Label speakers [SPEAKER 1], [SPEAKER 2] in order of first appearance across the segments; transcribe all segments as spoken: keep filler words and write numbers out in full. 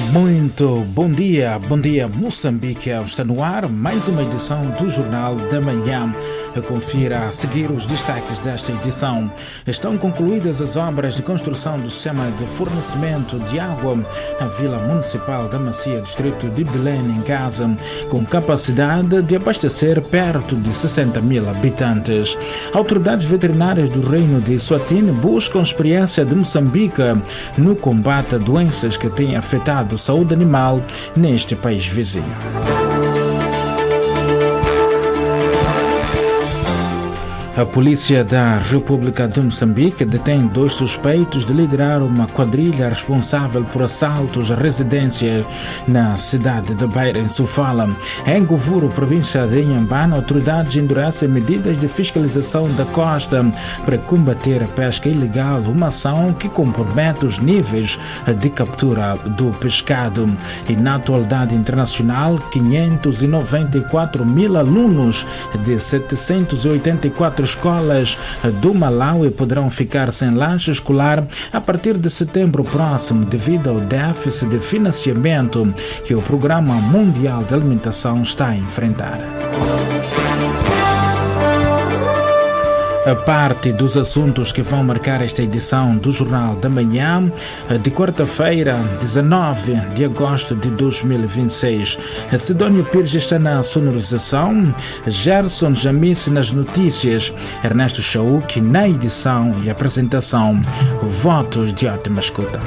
[SPEAKER 1] Muito bom dia, bom dia Moçambique. Está no ar mais uma edição do Jornal da Manhã. Confira a seguir os destaques desta edição. Estão concluídas as obras de construção do sistema de fornecimento de água na Vila Municipal da Macia, distrito de Belém, em Gaza, com capacidade de abastecer perto de sessenta mil habitantes. Autoridades veterinárias do Reino de Eswatini buscam experiência de Moçambique no combate a doenças que têm afetado a saúde animal neste país vizinho. A polícia da República de Moçambique detém dois suspeitos de liderar uma quadrilha responsável por assaltos a residências na cidade de Beira, em Sofala. Em Govuro, província de Inhambane, autoridades endurecem medidas de fiscalização da costa para combater a pesca ilegal, uma ação que compromete os níveis de captura do pescado. E na atualidade internacional, quinhentos e noventa e quatro mil alunos de setecentas e oitenta e quatro escolas do Malawi poderão ficar sem lanche escolar a partir de setembro próximo devido ao déficit de financiamento que o Programa Mundial de Alimentação está a enfrentar. A parte dos assuntos que vão marcar esta edição do Jornal da Manhã de quarta-feira, dezanove de agosto de dois mil e vinte e seis. Sidónio Pires está na sonorização, Gerson Jamice nas notícias, Ernesto Chauk na edição e apresentação. Votos de ótima escuta.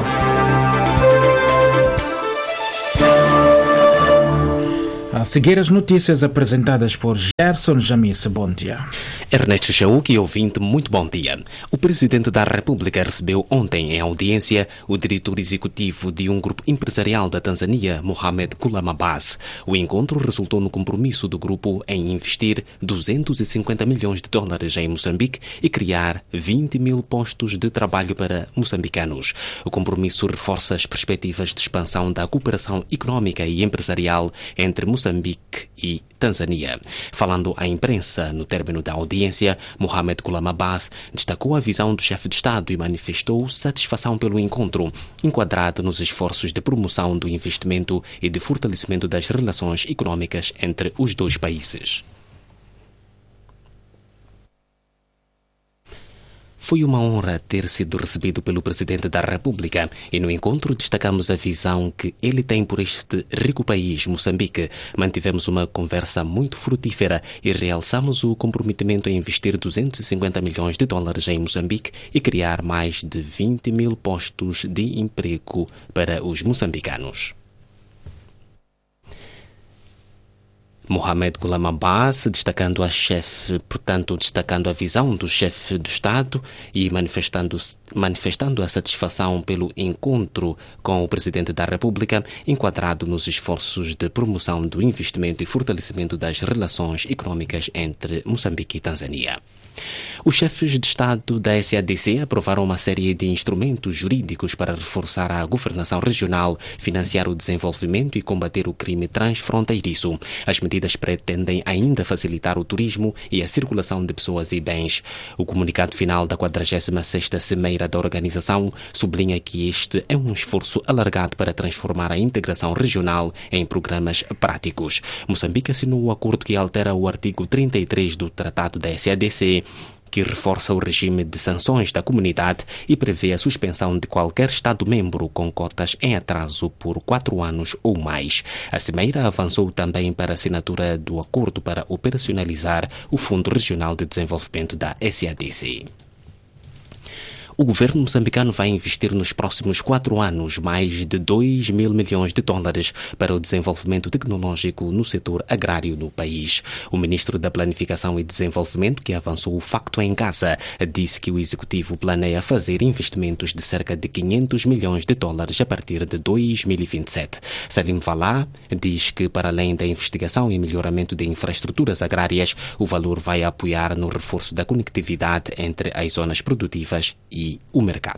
[SPEAKER 1] A seguir as notícias apresentadas por Gerson Jamice. Bom dia.
[SPEAKER 2] Ernesto Chauk, ouvinte, muito bom dia. O Presidente da República recebeu ontem em audiência o diretor executivo de um grupo empresarial da Tanzânia, Mohamed Ghulam Abbas. O encontro resultou no compromisso do grupo em investir duzentos e cinquenta milhões de dólares em Moçambique e criar vinte mil postos de trabalho para moçambicanos. O compromisso reforça as perspectivas de expansão da cooperação económica e empresarial entre Moçambique e Tanzânia. Falando à imprensa no término da audiência, Mohamed Ghulam Abbas destacou a visão do chefe de Estado e manifestou satisfação pelo encontro, enquadrado nos esforços de promoção do investimento e de fortalecimento das relações económicas entre os dois países. Foi uma honra ter sido recebido pelo Presidente da República e no encontro destacamos a visão que ele tem por este rico país, Moçambique. Mantivemos uma conversa muito frutífera e realçamos o comprometimento em investir duzentos e cinquenta milhões de dólares em Moçambique e criar mais de vinte mil postos de emprego para os moçambicanos. Mohamed Ghulam Abbas, destacando a chefe, portanto, destacando a visão do chefe do Estado e manifestando, manifestando a satisfação pelo encontro com o Presidente da República, enquadrado nos esforços de promoção do investimento e fortalecimento das relações económicas entre Moçambique e Tanzânia. Os chefes de Estado da S A D C aprovaram uma série de instrumentos jurídicos para reforçar a governação regional, financiar o desenvolvimento e combater o crime transfronteiriço. As medidas pretendem ainda facilitar o turismo e a circulação de pessoas e bens. O comunicado final da quadragésima sexta Cimeira da organização sublinha que este é um esforço alargado para transformar a integração regional em programas práticos. Moçambique assinou o acordo que altera o artigo trinta e três do Tratado da S A D C, que reforça o regime de sanções da comunidade e prevê a suspensão de qualquer Estado-membro com cotas em atraso por quatro anos ou mais. A Cimeira avançou também para a assinatura do acordo para operacionalizar o Fundo Regional de Desenvolvimento da S A D C. O governo moçambicano vai investir nos próximos quatro anos mais de dois mil milhões de dólares para o desenvolvimento tecnológico no setor agrário no país. O ministro da Planificação e Desenvolvimento, que avançou o facto em Gaza, disse que o executivo planeia fazer investimentos de cerca de quinhentos milhões de dólares a partir de dois mil e vinte e sete. Salim Valá diz que, para além da investigação e melhoramento de infraestruturas agrárias, o valor vai apoiar no reforço da conectividade entre as zonas produtivas e e o mercado.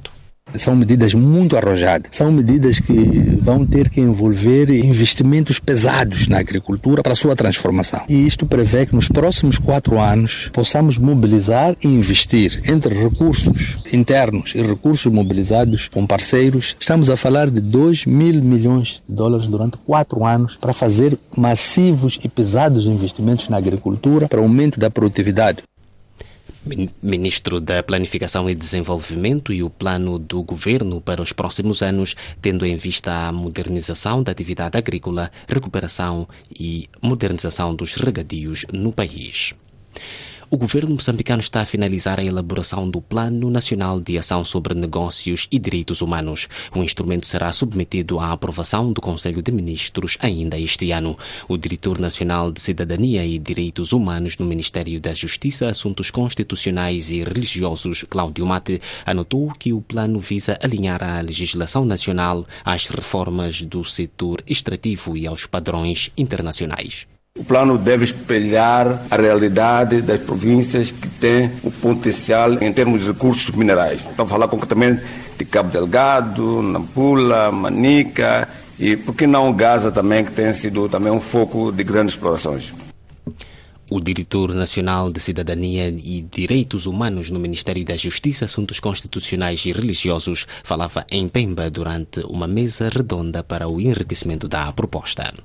[SPEAKER 3] São medidas muito arrojadas, são medidas que vão ter que envolver investimentos pesados na agricultura para a sua transformação. E isto prevê que nos próximos quatro anos possamos mobilizar e investir entre recursos internos e recursos mobilizados com parceiros. Estamos a falar de dois mil milhões de dólares durante quatro anos para fazer massivos e pesados investimentos na agricultura para aumento da produtividade.
[SPEAKER 2] Ministro da Planificação e Desenvolvimento e o plano do governo para os próximos anos, tendo em vista a modernização da atividade agrícola, recuperação e modernização dos regadios no país. O governo moçambicano está a finalizar a elaboração do Plano Nacional de Ação sobre Negócios e Direitos Humanos. O instrumento será submetido à aprovação do Conselho de Ministros ainda este ano. O diretor nacional de Cidadania e Direitos Humanos no Ministério da Justiça, Assuntos Constitucionais e Religiosos, Cláudio Mate, anotou que o plano visa alinhar a legislação nacional às reformas do setor extrativo e aos padrões internacionais.
[SPEAKER 4] O plano deve espelhar a realidade das províncias que têm o potencial em termos de recursos minerais. Estamos a falar concretamente de Cabo Delgado, Nampula, Manica e, por que não, Gaza também, que tem sido também um foco de grandes explorações.
[SPEAKER 2] O diretor nacional de Cidadania e Direitos Humanos no Ministério da Justiça, Assuntos Constitucionais e Religiosos falava em Pemba durante uma mesa redonda para o enriquecimento da proposta.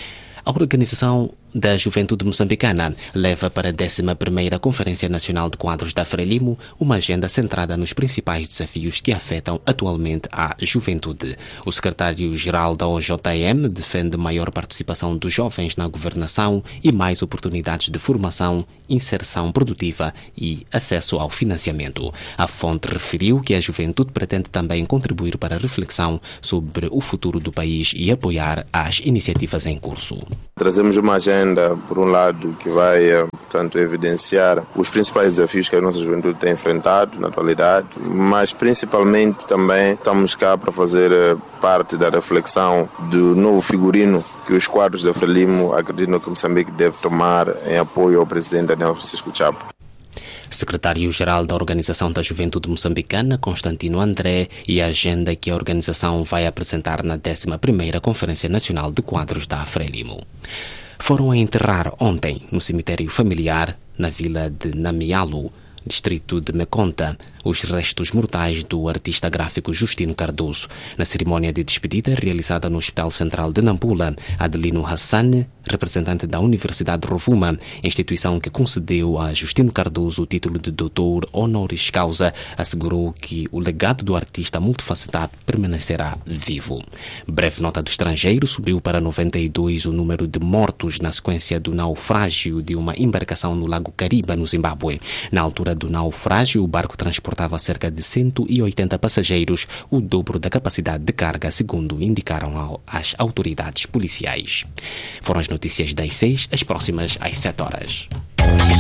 [SPEAKER 2] A Organização da Juventude Moçambicana leva para a décima primeira Conferência Nacional de Quadros da Frelimo uma agenda centrada nos principais desafios que afetam atualmente a juventude. O secretário-geral da O J M defende maior participação dos jovens na governação e mais oportunidades de formação, inserção produtiva e acesso ao financiamento. A fonte referiu que a juventude pretende também contribuir para a reflexão sobre o futuro do país e apoiar as iniciativas em curso.
[SPEAKER 5] Trazemos uma agenda, por um lado, que vai, portanto, evidenciar os principais desafios que a nossa juventude tem enfrentado na atualidade, mas principalmente também estamos cá para fazer parte da reflexão do novo figurino que os quadros da Frelimo acreditam que Moçambique deve tomar em apoio ao presidente Daniel Francisco Chapo.
[SPEAKER 2] Secretário-geral da Organização da Juventude Moçambicana, Constantino André, e a agenda que a organização vai apresentar na décima primeira Conferência Nacional de Quadros da Frelimo. Foram a enterrar ontem, no cemitério familiar, na vila de Namialo, distrito de Meconta, os restos mortais do artista gráfico Justino Cardoso. Na cerimónia de despedida realizada no Hospital Central de Nampula, Adelino Hassan, representante da Universidade Rovuma, instituição que concedeu a Justino Cardoso o título de doutor honoris causa, assegurou que o legado do artista multifacetado permanecerá vivo. Breve nota do estrangeiro: subiu para noventa e dois o número de mortos na sequência do naufrágio de uma embarcação no Lago Kariba, no Zimbábue. Na altura do naufrágio, o barco transportava cerca de cento e oitenta passageiros, o dobro da capacidade de carga, segundo indicaram as autoridades policiais. Foram as notícias das seis, as próximas às sete horas.